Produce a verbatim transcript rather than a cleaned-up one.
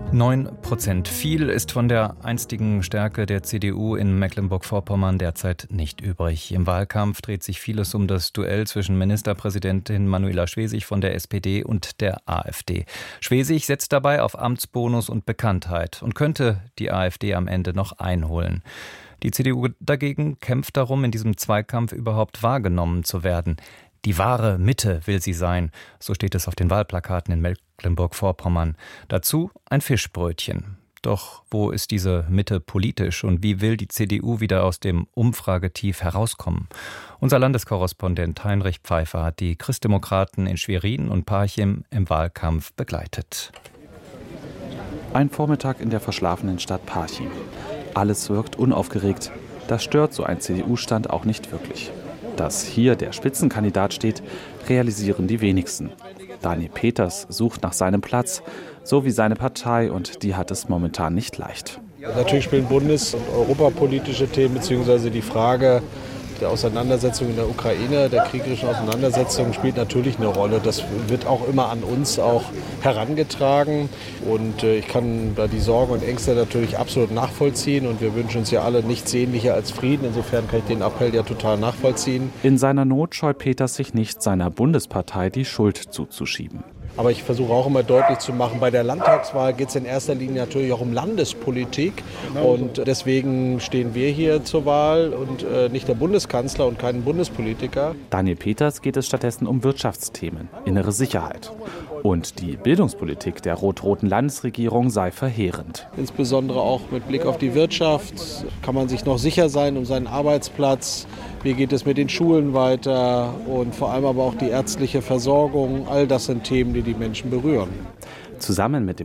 Neun Prozent. Viel ist von der einstigen Stärke der C D U in Mecklenburg-Vorpommern derzeit nicht übrig. Im Wahlkampf dreht sich vieles um das Duell zwischen Ministerpräsidentin Manuela Schwesig von der S P D und der AfD. Schwesig setzt dabei auf Amtsbonus und Bekanntheit und könnte die AfD am Ende noch einholen. Die C D U dagegen kämpft darum, in diesem Zweikampf überhaupt wahrgenommen zu werden. Die wahre Mitte will sie sein, so steht es auf den Wahlplakaten in Mecklenburg-Vorpommern. Dazu ein Fischbrötchen. Doch wo ist diese Mitte politisch und wie will die C D U wieder aus dem Umfragetief herauskommen? Unser Landeskorrespondent Heinrich Pfeiffer hat die Christdemokraten in Schwerin und Parchim im Wahlkampf begleitet. Ein Vormittag in der verschlafenen Stadt Parchim. Alles wirkt unaufgeregt. Das stört so ein C D U-Stand auch nicht wirklich. Dass hier der Spitzenkandidat steht, realisieren die wenigsten. Daniel Peters sucht nach seinem Platz, so wie seine Partei, und die hat es momentan nicht leicht. Natürlich spielen bundes- und europapolitische Themen bzw. die Frage der Auseinandersetzung in der Ukraine, der kriegerischen Auseinandersetzung spielt natürlich eine Rolle. Das wird auch immer an uns auch herangetragen und äh, ich kann da die Sorgen und Ängste natürlich absolut nachvollziehen und wir wünschen uns ja alle nichts sehnlicher als Frieden. Insofern kann ich den Appell ja total nachvollziehen. In seiner Not scheut Peters sich nicht, seiner Bundespartei die Schuld zuzuschieben. Aber ich versuche auch immer deutlich zu machen, bei der Landtagswahl geht es in erster Linie natürlich auch um Landespolitik. Und deswegen stehen wir hier zur Wahl und äh, nicht der Bundeskanzler und kein Bundespolitiker. Daniel Peters geht es stattdessen um Wirtschaftsthemen, innere Sicherheit. Und die Bildungspolitik der rot-roten Landesregierung sei verheerend. Insbesondere auch mit Blick auf die Wirtschaft. Kann man sich noch sicher sein um seinen Arbeitsplatz? Wie geht es mit den Schulen weiter? Und vor allem aber auch die ärztliche Versorgung. All das sind Themen, die die Menschen berühren. Zusammen mit dem